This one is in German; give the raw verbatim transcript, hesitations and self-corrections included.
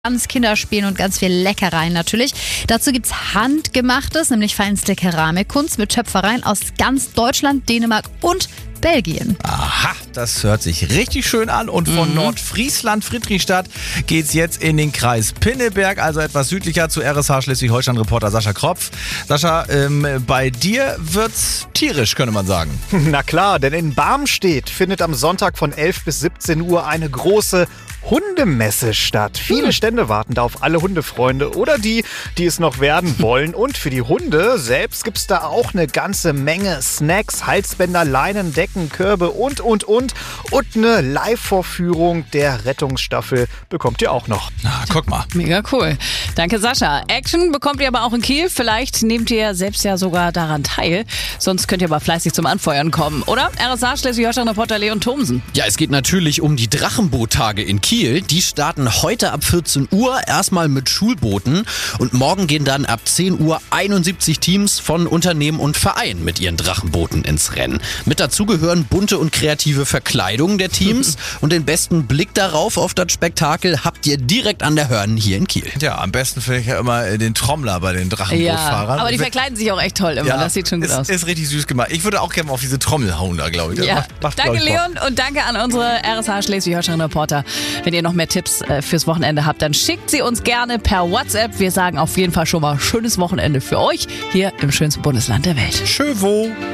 Ganz Kinderspielen und ganz viel Leckereien natürlich. Dazu gibt's Handgemachtes, nämlich feinste Keramikkunst mit Töpfereien aus ganz Deutschland, Dänemark und Belgien. Aha, das hört sich richtig schön an. Und von mhm. Nordfriesland, Friedrichstadt, geht's jetzt in den Kreis Pinneberg, also etwas südlicher zu R S H Schleswig-Holstein-Reporter Sascha Kropf. Sascha, ähm, bei dir wird's tierisch, könnte man sagen. Na klar, denn in Barmstedt findet am Sonntag von elf bis siebzehn Uhr eine große Hundemesse statt. Viele hm. Stände warten da auf alle Hundefreunde oder die, die es noch werden wollen. Und für die Hunde selbst gibt's da auch eine ganze Menge Snacks, Halsbänder, Leinen, Decken, Körbe und, und, und. Und eine Live-Vorführung der Rettungsstaffel bekommt ihr auch noch. Na, guck mal. Mega cool. Danke, Sascha. Action bekommt ihr aber auch in Kiel. Vielleicht nehmt ihr selbst ja sogar daran teil. Sonst könnt ihr aber fleißig zum Anfeuern kommen, oder? R S H Schleswig-Holstein-Reporter Leon Thomsen. Ja, es geht natürlich um die Drachenboottage in Kiel. Kiel. Die starten heute ab vierzehn Uhr, erstmal mit Schulbooten. Und morgen gehen dann ab zehn Uhr einundsiebzig Teams von Unternehmen und Vereinen mit ihren Drachenbooten ins Rennen. Mit dazu gehören bunte und kreative Verkleidungen der Teams. Und den besten Blick darauf, auf das Spektakel, habt ihr direkt an der Hörn hier in Kiel. Ja, am besten finde ich ja immer den Trommler bei den Drachenbootfahrern. Ja, aber die verkleiden sich auch echt toll immer. Ja, das sieht schon gut ist, aus. Ist richtig süß gemacht. Ich würde auch gerne mal auf diese Trommel hauen da, glaube ich. Das ja. macht, macht, danke, ich, Leon, und danke an unsere R S H Schleswig-Holstein-Reporter. Wenn ihr noch mehr Tipps äh, fürs Wochenende habt, dann schickt sie uns gerne per WhatsApp. Wir sagen auf jeden Fall schon mal schönes Wochenende für euch hier im schönsten Bundesland der Welt. Schöwo.